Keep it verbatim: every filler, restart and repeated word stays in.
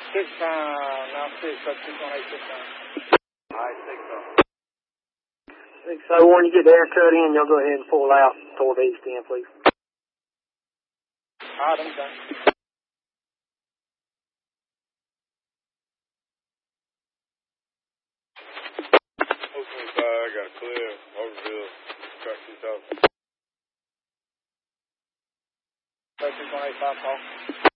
Six pound, now six, that's six one eight, six pound. Alright, six oh. six oh, when you get the air cut in, you'll go ahead and pull out toward the east end, please. Alright, I'm done. oh twenty-five, I got a clear, Overville, track two thousand. six one eight, five call.